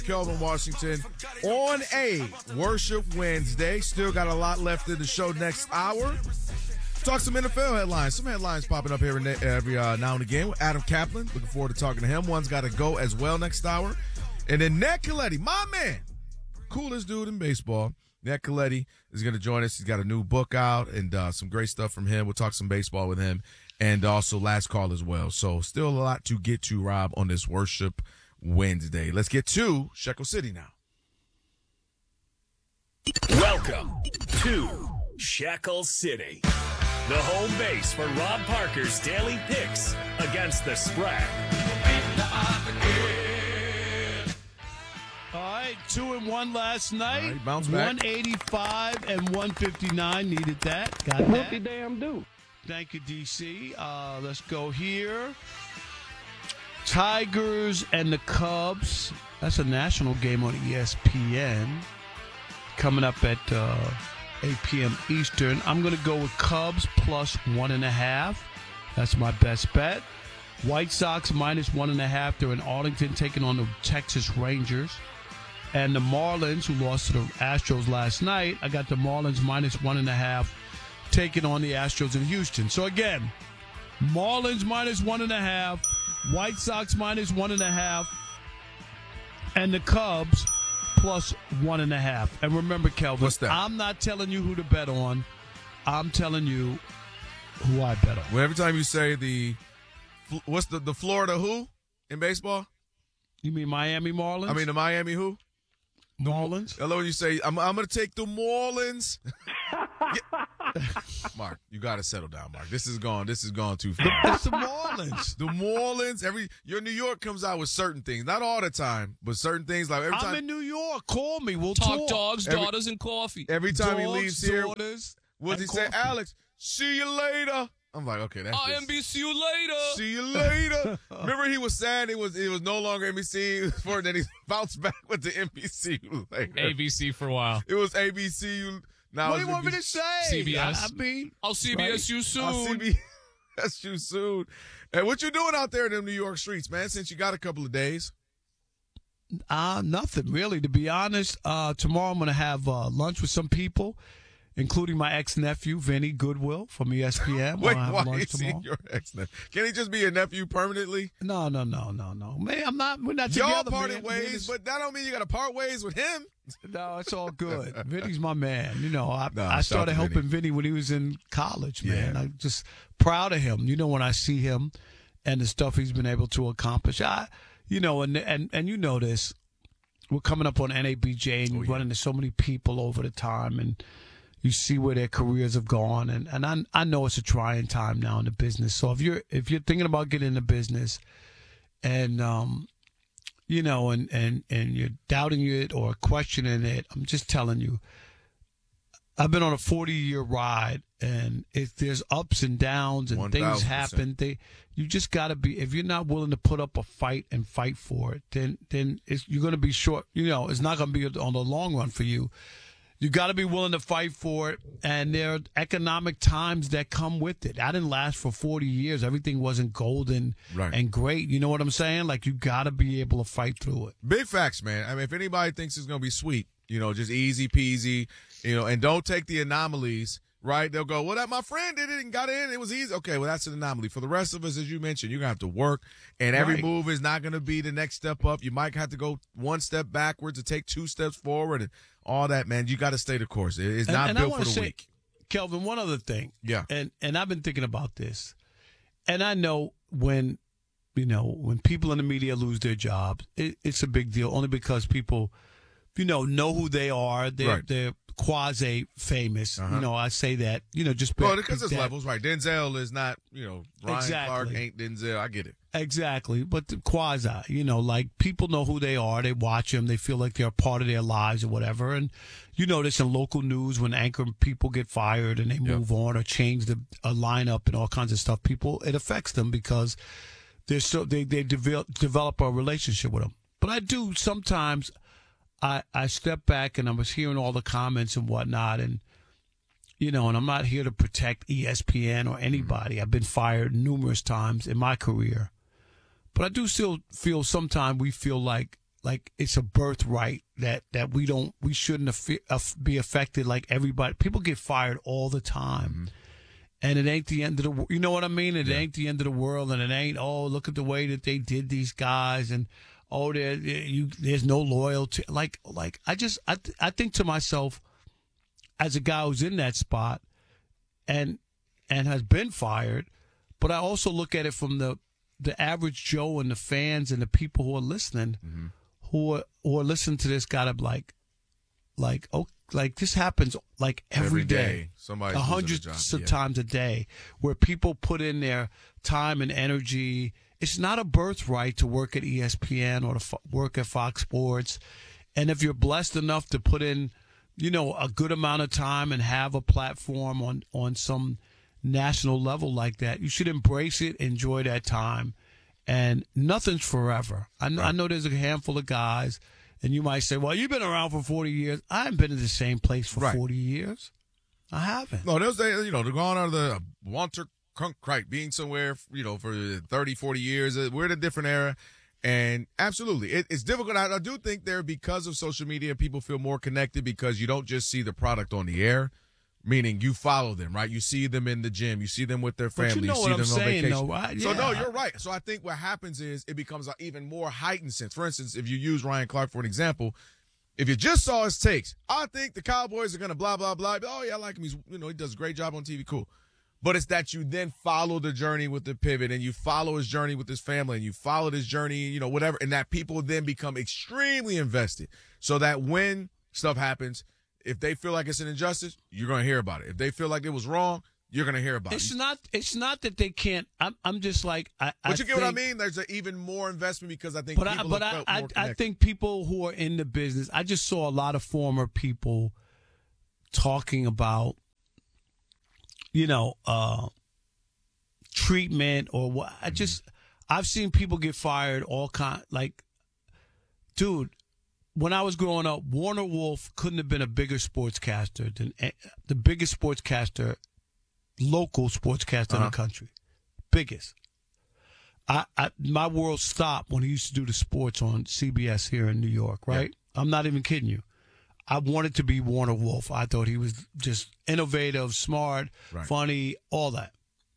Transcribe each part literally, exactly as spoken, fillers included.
Kelvin Washington on a Worship Wednesday. Still got a lot left in the show next hour. Talk some N F L headlines. Some headlines popping up here every uh, now and again with Adam Kaplan. Looking forward to talking to him. One's got to go as well next hour. And then Ned Colletti, my man, coolest dude in baseball. Ned Colletti is going to join us. He's got a new book out and uh, some great stuff from him. We'll talk some baseball with him and also last call as well. So still a lot to get to, Rob, on this Worship Wednesday. Let's get to Shekel City now. Welcome to Shekel City, the home base for Rob Parker's daily picks against the spread. All right, two and one last night. Right, bounce back. one eighty-five and one fifty-nine. Needed that. Got that. What the damn do? Thank you, D C. Uh, let's go here. Tigers and the Cubs. That's a national game on E S P N. Coming up at uh, eight p.m. Eastern. I'm going to go with Cubs plus one and a half. That's my best bet. White Sox minus one and a half. They're in Arlington taking on the Texas Rangers. And the Marlins, who lost to the Astros last night, I got the Marlins minus one and a half taking on the Astros in Houston. So again, Marlins minus one and a half, White Sox minus one and a half, and the Cubs plus one and a half. And remember, Kelvin, What's that? I'm not telling you who to bet on. I'm telling you who I bet on. Well, every time you say the, what's the, the Florida who in baseball? You mean Miami Marlins? I mean the Miami who? Marlins. Hello, when you say, I'm, I'm going to take the Marlins. Mark, you got to settle down, Mark. This is gone. This is gone too far. It's the Marlins. The Marlins. Every your New York comes out with certain things, not all the time, but certain things. Like every time. I'm in New York. Call me. We'll Talk talk. dogs, Every- daughters, and coffee. Every time he Dogs, leaves here, daughters, what does he and say? coffee. Alex, see you later. I'm like, okay, that's I just- M B C you later. See you later. Remember, he was sad it was it was no longer N B C for, and then he bounced back with the N B C later. A B C for a while. It was A B C. Now What do it's you want me N B to C. say? C B S. I, I mean, I'll C B S you soon. I'll C B S you soon. And what you doing out there in them New York streets, man? Since you got a couple of days. uh, nothing really. To be honest, uh, tomorrow I'm going to have uh, lunch with some people, including my ex-nephew, Vinny Goodwill from E S P N. Wait, Wanna have why lunch is he tomorrow. your ex-nephew? Can he just be a nephew permanently? No, no, no, no, no. Man, I'm not. We're not Y'all together. parted man. ways, Vinny's- but that don't mean you got to part ways with him. no, it's all good. Vinny's my man. You know, I, Nah, I shout started out to helping Vinny. Vinny when he was in college, man. Yeah. I'm just proud of him. You know, when I see him and the stuff he's been able to accomplish, I, you know, and and and you know this, we're coming up on N A B J and you Oh, yeah. run into so many people over the time and you see where their careers have gone. And, and I I know it's a trying time now in the business. So if you're if you're thinking about getting into business and um you know, and, and, and you're doubting it or questioning it, I'm just telling you, I've been on a forty-year ride, and if there's ups and downs and one things thousand percent. happen, they you just got to be. If you're not willing to put up a fight and fight for it, then then it's, you're going to be short. You know, it's not going to be on the long run for you. You got to be willing to fight for it, and there are economic times that come with it. I didn't last for forty years. Everything wasn't golden Right. and great. You know what I'm saying? Like, you got to be able to fight through it. Big facts, man. I mean, if anybody thinks it's going to be sweet, you know, just easy peasy, you know, and don't take the anomalies, right? They'll go, well, that my friend did it and got in. It was easy. Okay, well, that's an anomaly. For the rest of us, as you mentioned, you're going to have to work, and every Right. move is not going to be the next step up. You might have to go one step backwards to take two steps forward and all that, man. You got to stay the course. It- It's And- not and I built for wanna the say, weak. Kelvin, one other thing. Yeah. And and I've been thinking about this. And I know when, you know, when people in the media lose their jobs, it, it's a big deal only because people, you know, know who they are. They're, Right. they're quasi famous. Uh-huh. You know, I say that, you know, just Well, be- because there's that- levels, right? Denzel is not, you know, Ryan Exactly. Clark ain't Denzel. I get it. Exactly, but the quasi, you know, like people know who they are. They watch them. They feel like they're a part of their lives or whatever. And you notice in local news when anchor people get fired and they move on or change the a lineup and all kinds of stuff, people it affects them because they're so they they develop develop a relationship with them. But I do sometimes. I I step back and I was hearing all the comments and whatnot and. You know, and I'm not here to protect E S P N or anybody. I've been fired numerous times in my career. But I do still feel sometimes we feel like like it's a birthright that that we don't we shouldn't affi- aff- be affected like everybody. People get fired all the time. Mm-hmm. And it ain't the end of the world. You know what I mean? It yeah. ain't the end of the world, and it ain't, oh, look at the way that they did these guys, and, oh, there, you, there's no loyalty. Like, like I just, I, I think to myself, as a guy who's in that spot and and has been fired, but I also look at it from the, the average Joe and the fans and the people who are listening, mm-hmm. who are who are listening to this, gotta like, like, oh, like this happens like every, every day, day. Somebody's a hundred of times a day, where people put in their time and energy. It's not a birthright to work at E S P N or to fo- work at Fox Sports. And if you're blessed enough to put in, you know, a good amount of time and have a platform on, on some national level like that, you should embrace it, enjoy that time. And nothing's forever. I know, right. I know there's a handful of guys. And you might say, well, you've been around for forty years. I haven't been in the same place for right. forty years. I haven't. No, there's, you know, they're going out of the Walter Cronkite, being somewhere, you know, for thirty, forty years. We're in a different era. And absolutely, it, it's difficult. I, I do think there, because of social media, people feel more connected because you don't just see the product on the air. Meaning you follow them, right? You see them in the gym. You see them with their family. But you know you see what them I'm on saying, vacation. though, right? So, yeah. no, you're right. So I think what happens is it becomes an even more heightened sense. For instance, if you use Ryan Clark for an example, if you just saw his takes, I think the Cowboys are going to blah, blah, blah. Oh, yeah, I like him. He's, you know, he does a great job on T V. Cool. But it's that you then follow the journey with the pivot, and you follow his journey with his family, and you follow his journey, you know, whatever, and that people then become extremely invested so that when stuff happens, if they feel like it's an injustice, you're going to hear about it. If they feel like it was wrong, you're going to hear about it's it. It's not It's not that they can't. I'm, I'm just like, I, But I you get think, what I mean? There's an even more investment because I think but people I, but have I, felt I, more I connected. think people who are in the business, I just saw a lot of former people talking about, you know, uh, treatment or what. I just, I've seen people get fired all kind, like, dude, when I was growing up, Warner Wolf couldn't have been a bigger sportscaster than uh, the biggest sportscaster, local sportscaster uh-huh. in the country. Biggest. I, I my world stopped when he used to do the sports on C B S here in New York, right? Yeah. I'm not even kidding you. I wanted to be Warner Wolf. I thought he was just innovative, smart, right. funny, all that.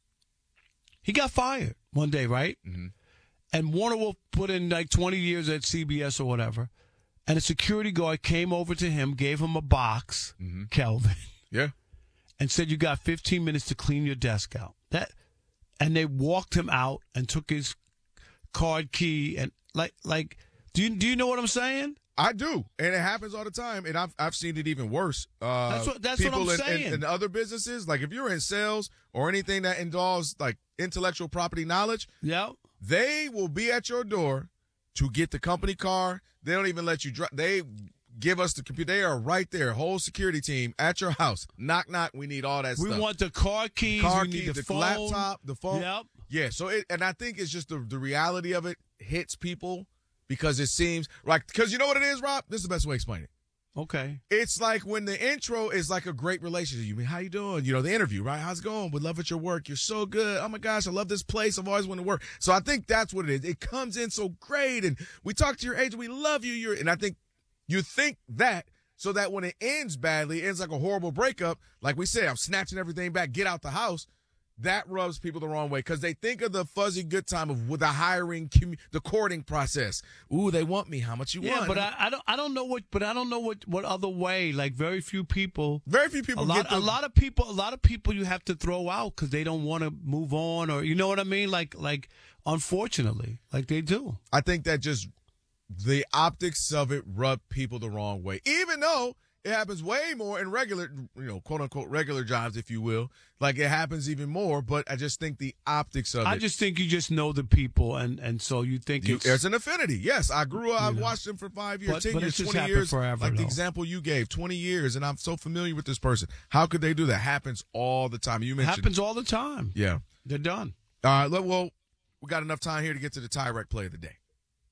He got fired one day, right? Mm-hmm. And Warner Wolf put in like twenty years at C B S or whatever. And a security guard came over to him, gave him a box, mm-hmm. Kelvin. Yeah. And said, you got fifteen minutes to clean your desk out. That, and they walked him out and took his card key. And like, like, do you, do you know what I'm saying? I do. And it happens all the time. And I've, I've seen it even worse. Uh, that's what, that's people what I'm in, saying. In, in other businesses, like if you're in sales or anything that involves like intellectual property knowledge, yeah, they will be at your door to get the company car. They don't even let you drive. They give us the computer. They are right there, whole security team at your house. Knock, knock. We need all that we stuff. We want the car keys. Car we keys, need the, the phone. laptop, the phone. Yep. Yeah. So, it, and I think it's just the, the reality of it hits people because it seems like, because you know what it is, Rob? This is the best way to explain it. Okay. It's like when the intro is like a great relationship. You mean, how you doing? You know, the interview, right? How's it going? We love at your work. You're so good. Oh my gosh, I love this place. I've always wanted to work. So I think that's what it is. It comes in so great, and we talk to your agent. We love you. You're, and I think you think that so that when it ends badly, it ends like a horrible breakup. Like we said, I'm snatching everything back. Get out the house. That rubs people the wrong way because they think of the fuzzy good time of with the hiring, the courting process. Ooh, they want me. How much you yeah, want? Yeah, but I, I don't. I don't know what. But I don't know what, what other way. Like very few people. Very few people. A lot. Get the, a lot of people. A lot of people you have to throw out because they don't want to move on, or you know what I mean. Like like unfortunately, like they do. I think that just the optics of it rub people the wrong way, even though it happens way more in regular, you know, quote unquote regular jobs, if you will. Like it happens even more, but I just think the optics of I it. I just think you just know the people, and, and so you think you, it's, there's an affinity. Yes, I grew up. I've watched them for five years, but, ten but years, it's twenty years. Forever, like though. the example you gave, twenty years, and I'm so familiar with this person. How could they do that? Happens all the time. You mentioned happens all the time. Yeah, they're done. All right. Well, we got enough time here to get to the tie wreck play of the day.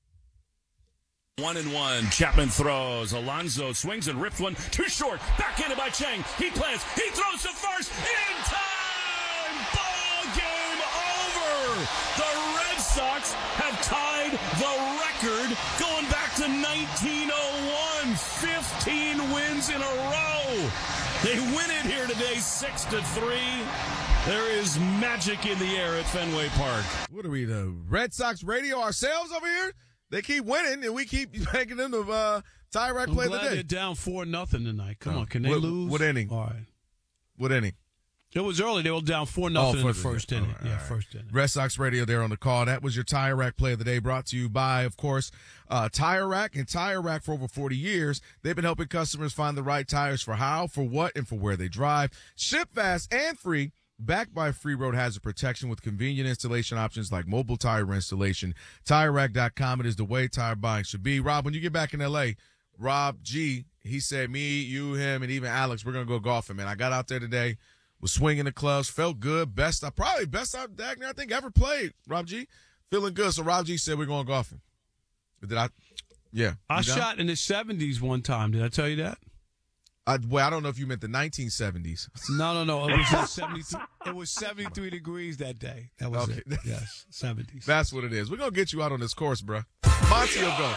One and one. Chapman throws. Alonso swings and rips one. Too short. Backhanded by Chang. He plants. He throws to first. In time. Ball game over. The Red Sox have tied the record going back to to nineteen oh one. fifteen wins in a row. They win it here today, six to three. There is magic in the air at Fenway Park. What are we, the Red Sox radio ourselves over here? They keep winning, and we keep making them the uh, Tire Rack I'm play of the glad day. they're down four nothing tonight. Come Oh. on, can they What- lose? what inning? All right. What inning? It was early. They were down four nothing in the first first inning. inning. All right, yeah, all right. first inning. Red Sox radio there on the call. That was your Tire Rack play of the day, brought to you by, of course, uh, Tire Rack. And Tire Rack, for over forty years, they've been helping customers find the right tires for how, for what, and for where they drive. Ship fast and free, backed by free road hazard protection with convenient installation options like mobile tire installation. Tire Rack dot com. It is the way tire buying should be. Rob, when you get back in L A, Rob G, he said, me, you, him, and even Alex, we're going to go golfing, man. I got out there today. Was swinging the clubs, felt good. Best, I probably best out Dagner I think ever played. Rob G, feeling good. So Rob G said we're going golfing. Did I? Yeah, I You down? shot in the seventies one time. Did I tell you that? I, well, I don't know if you meant the nineteen seventies. No, no, no. It was uh, seventy-three. It was seventy-three degrees that day. That was Okay. it. Yes, seventies. That's what it is. We're gonna get you out on this course, bro. Monty will go.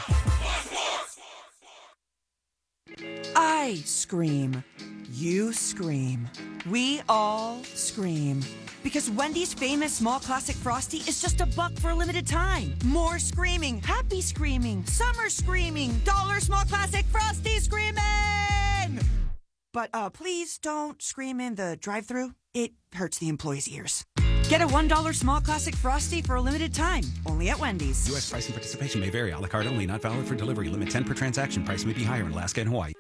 I scream. You scream. We all scream. Because Wendy's famous small classic Frosty is just a buck for a limited time. More screaming, happy screaming, summer screaming, dollar small classic Frosty screaming! But uh, please don't scream in the drive-thru. It hurts the employees' ears. Get a one dollar small classic Frosty for a limited time. Only at Wendy's. U S price and participation may vary. A la carte only. Not valid for delivery. Limit ten per transaction. Price may be higher in Alaska and Hawaii.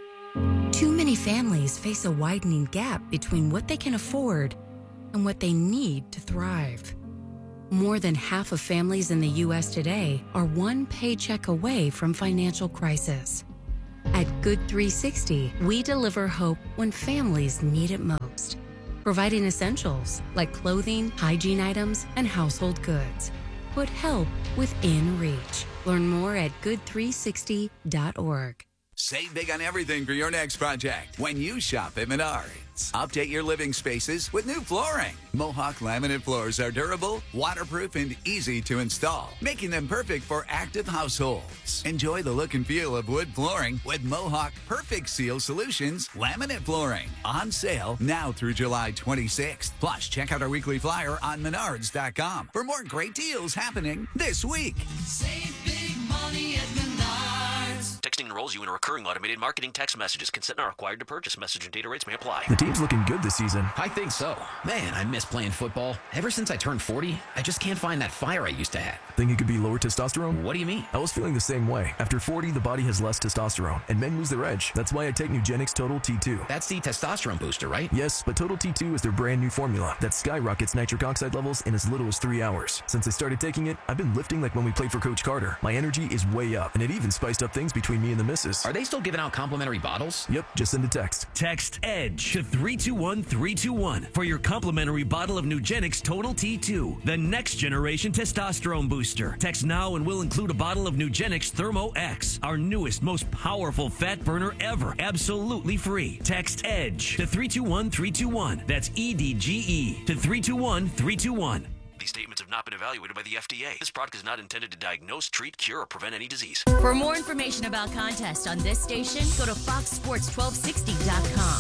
Too many families face a widening gap between what they can afford and what they need to thrive. More than half of families in the U S today are one paycheck away from financial crisis. At Good three sixty, we deliver hope when families need it most, providing essentials like clothing, hygiene items, and household goods. Put help within reach. Learn more at good three sixty dot org. Save big on everything for your next project when you shop at Menards. Update your living spaces with new flooring. Mohawk laminate floors are durable, waterproof, and easy to install, making them perfect for active households. Enjoy the look and feel of wood flooring with Mohawk Perfect Seal Solutions laminate flooring. On sale now through July twenty-sixth. Plus, check out our weekly flyer on menards dot com for more great deals happening this week. Save big money at Menards. Texting enrolls you in a recurring automated marketing text messages. Consent not required to purchase. Message and data rates may apply. The team's looking good this season. I think so. Man, I miss playing football. Ever since I turned forty, I just can't find that fire I used to have. Think it could be lower testosterone? What do you mean? I was feeling the same way. After forty, the body has less testosterone, and men lose their edge. That's why I take Nugenix Total T two. That's the testosterone booster, right? Yes, but Total T two is their brand new formula that skyrockets nitric oxide levels in as little as three hours. Since I started taking it, I've been lifting like when we played for Coach Carter. My energy is way up, and it even spiced up things between me and the missus. Are they still giving out complimentary bottles? Yep, just send a text. Text EDGE to three two one three two one for your complimentary bottle of Nugenix Total T two, the next generation testosterone booster. Text now and we'll include a bottle of Nugenix Thermo X, our newest, most powerful fat burner ever, absolutely free. Text EDGE to three two one three two one. That's E D G E to three two one three two one. These statements have not been evaluated by the F D A. This product is not intended to diagnose, treat, cure, or prevent any disease. For more information about contests on this station, go to fox sports twelve sixty dot com.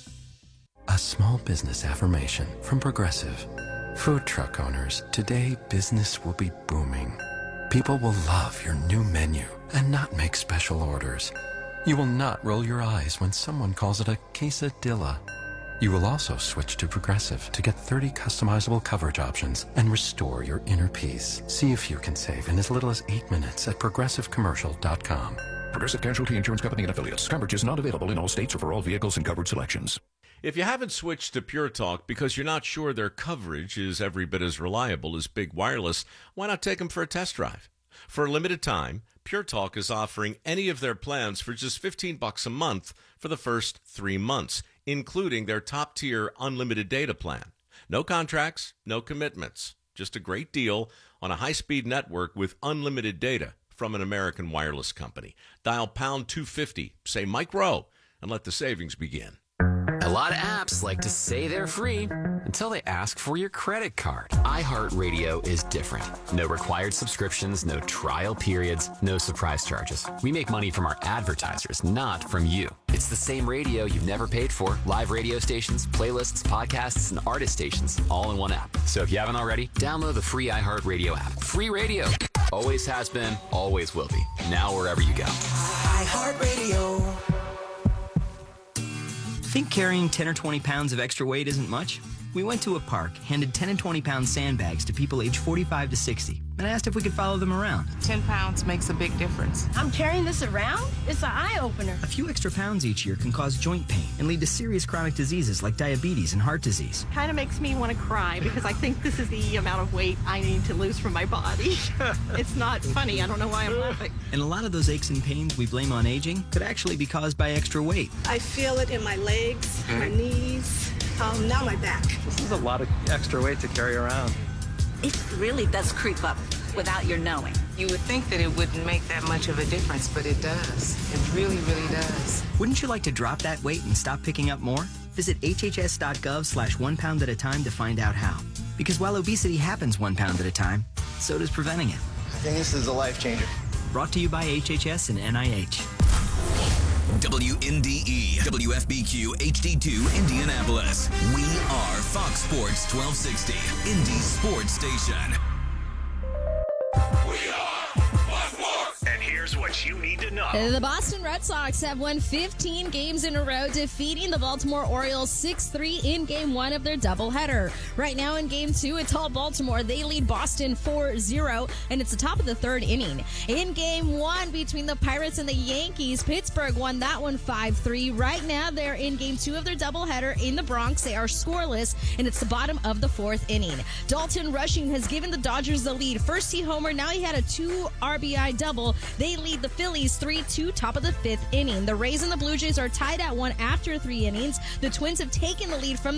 A small business affirmation from Progressive. Food truck owners, today business will be booming. People will love your new menu and not make special orders. You will not roll your eyes when someone calls it a quesadilla. You will also switch to Progressive to get thirty customizable coverage options and restore your inner peace. See if you can save in as little as eight minutes at progressive commercial dot com. Progressive Casualty Insurance Company and Affiliates. Coverage is not available in all states or for all vehicles and covered selections. If you haven't switched to Pure Talk because you're not sure their coverage is every bit as reliable as Big Wireless, why not take them for a test drive? For a limited time, Pure Talk is offering any of their plans for just fifteen bucks a month for the first three months, including their top-tier unlimited data plan. No contracts, no commitments, just a great deal on a high-speed network with unlimited data from an American wireless company. Dial pound two fifty, say Mike Rowe, and let the savings begin. lot of apps like to say they're free until they ask for your credit card. iHeartRadio is different. No required subscriptions, no trial periods, no surprise charges. We make money from our advertisers, not from you. It's the same radio you've never paid for. Live radio stations, playlists, podcasts, and artist stations all in one app. So if you haven't already, download the free iHeartRadio app. Free radio. Always has been, always will be. Now wherever you go. iHeartRadio. Think carrying ten or twenty pounds of extra weight isn't much? We went to a park, handed ten and twenty pound sandbags to people aged forty-five to sixty, and asked if we could follow them around. ten pounds makes a big difference. I'm carrying this around? It's an eye-opener. A few extra pounds each year can cause joint pain and lead to serious chronic diseases like diabetes and heart disease. Kind of makes me want to cry because I think this is the amount of weight I need to lose from my body. It's not funny. I don't know why I'm laughing. And a lot of those aches and pains we blame on aging could actually be caused by extra weight. I feel it in my legs, my knees, um, now my back. This is a lot of extra weight to carry around. It really does creep up without your knowing. You would think that it wouldn't make that much of a difference, but it does. It really, really does. Wouldn't you like to drop that weight and stop picking up more? Visit hhs.gov slash one pound at a time to find out how. Because while obesity happens one pound at a time, so does preventing it. I think this is a life changer. Brought to you by H H S and N I H. W N D E, W F B Q H D two, Indianapolis. We are Fox Sports twelve sixty, Indy Sports Station. We are Fox Sports. And here's what you need to know. The Boston Red Sox have won fifteen games in a row, defeating the Baltimore Orioles six three in game one of their doubleheader. Right now in game two, it's all Baltimore. They lead Boston four zero, and it's the top of the third inning. In game one between the Pirates and the Yankees, Pittsburgh won that one five three. Right now, they're in game two of their doubleheader in the Bronx. They are scoreless, and it's the bottom of the fourth inning. Dalton Rushing has given the Dodgers the lead. First he homered, now he had a two R B I double. They lead the Phillies three two, top of the fifth inning. The Rays and the Blue Jays are tied at one after three innings. The Twins have taken the lead from